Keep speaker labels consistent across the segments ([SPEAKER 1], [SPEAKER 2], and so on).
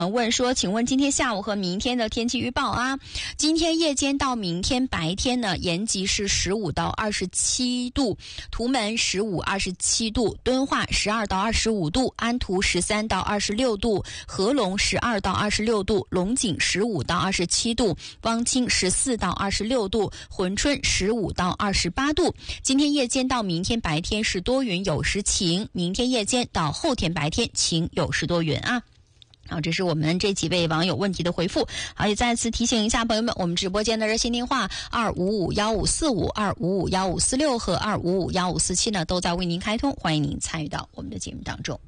[SPEAKER 1] 问说，请问今天下午和明天的天气预报啊？今天夜间到明天白天呢，延吉是15到27度，图门15、27度，敦化12到25度，安图13到26度，合龙12到26度，龙井15到27度，汪清14到26度，珲春15到28度。今天夜间到明天白天是多云有时晴，明天夜间到后天白天晴有时多云啊。好，这是我们这几位网友问题的回复。好，也再次提醒一下朋友们，我们直播间的热线电话2551545、2551546和2551547呢，都在为您开通，欢迎您参与到我们的节目当中。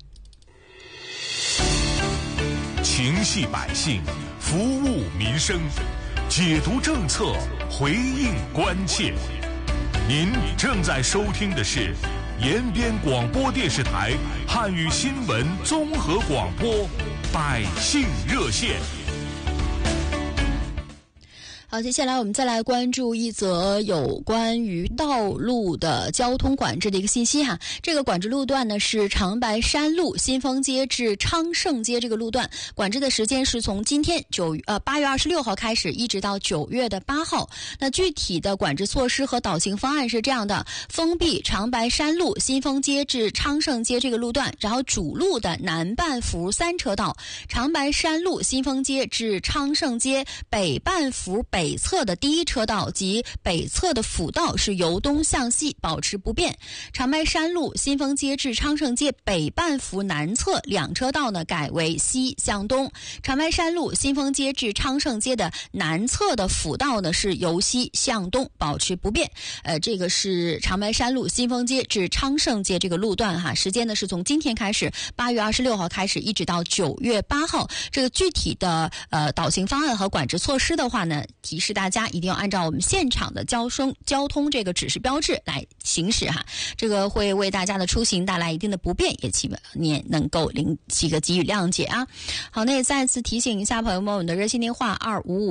[SPEAKER 2] 情系百姓，服务民生，解读政策，回应关切。您正在收听的是延边广播电视台汉语新闻综合广播百姓热线。
[SPEAKER 1] 好，接下来我们再来关注一则有关于道路的交通管制的一个信息哈。这个管制路段呢是长白山路新丰街至昌盛街这个路段，管制的时间是从今天8月26号开始，一直到9月8号。那具体的管制措施和导行方案是这样的：封闭长白山路新丰街至昌盛街这个路段，然后主路的南半幅3车道，长白山路新丰街至昌盛街北半幅北侧的第1车道及北侧的辅道是由东向西保持不变。长白山路新丰街至昌盛街北半幅南侧2车道呢改为西向东。长白山路新丰街至昌盛街的南侧的辅道呢是由西向东保持不变。这个是长白山路新丰街至昌盛街这个路段哈，时间呢是从今天开始8月26号开始，一直到9月8号。这个具体的导行方案和管制措施的话呢，提示大家一定要按照我们现场的交通这个指示标志来行驶哈，这个会为大家的出行带来一定的不便，也希望您能够给予谅解啊。好，那也再次提醒一下朋友们，我们的热线电话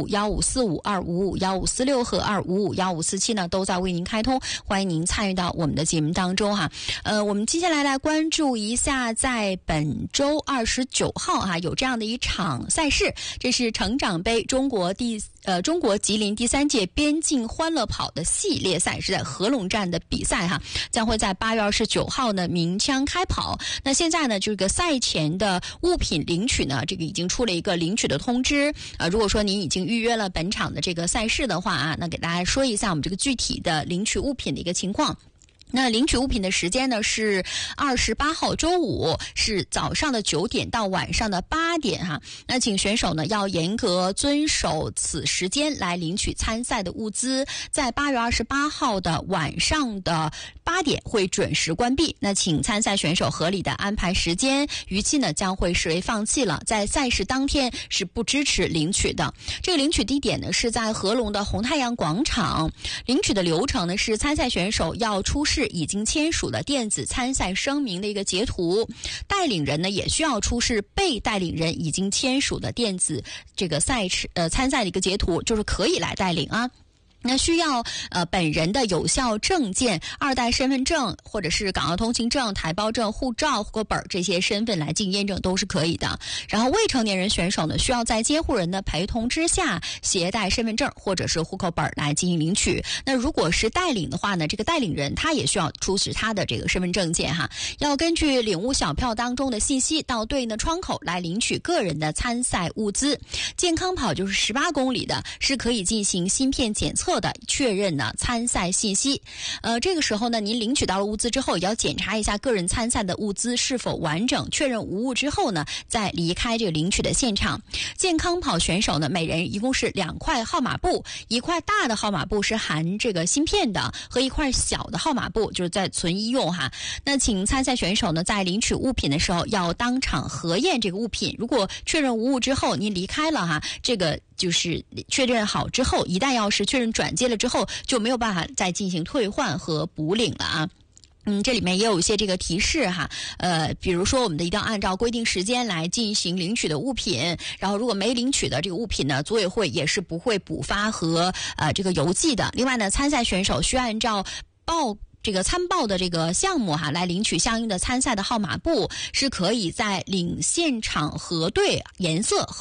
[SPEAKER 1] 2551545、2551546和2551547呢都在为您开通，欢迎您参与到我们的节目当中哈。我们接下来关注一下，在本周29号哈有这样的一场赛事，这是成长杯中国吉林第3届边境欢乐跑的系列赛，是在合龙站的比赛哈，将会在8月29号呢鸣枪开跑。那现在呢，这个赛前的物品领取呢，这个已经出了一个领取的通知。如果说您已经预约了本场的这个赛事的话啊，那给大家说一下我们这个具体的领取物品的一个情况。那领取物品的时间呢是28号周五，是早上的9点到晚上的8点哈。那请选手呢要严格遵守此时间来领取参赛的物资，在8月28号的晚上的8点会准时关闭。那请参赛选手合理的安排时间，逾期呢将会视为放弃了，在赛事当天是不支持领取的。这个领取地点呢是在合龙的红太阳广场。领取的流程呢是参赛选手要出示已经签署的电子参赛声明的一个截图，带领人呢也需要出示被带领人已经签署的电子这个参赛的一个截图，就是可以来带领啊。那需要本人的有效证件、2代身份证或者是港澳通行证、台胞证、护照、户口本这些身份来进行验证都是可以的。然后未成年人选手呢，需要在监护人的陪同之下携带身份证或者是户口本来进行领取。那如果是带领的话呢，这个带领人他也需要出示他的这个身份证件哈，要根据领物小票当中的信息到对应的窗口来领取个人的参赛物资。健康跑就是18公里的，是可以进行芯片检测的，确认呢参赛信息。这个时候呢，您领取到了物资之后，也要检查一下个人参赛的物资是否完整，确认无误之后呢，再离开这个领取的现场。健康跑选手呢，每人一共是2块号码布，一块大的号码布是含这个芯片的，和一块小的号码布就是在存医用哈。那请参赛选手呢，在领取物品的时候要当场核验这个物品，如果确认无误之后，您离开了哈，这个就是确认好之后，一旦要是确认转接了之后，就没有办法再进行退换和补领了啊。这里面也有一些这个提示哈，比如说我们一定要按照规定时间来进行领取的物品，然后如果没领取的这个物品呢，组委会也是不会补发和这个邮寄的。另外呢，参赛选手需按照这个参报的这个项目来领取相应的参赛的号码布，是可以在领现场核对颜色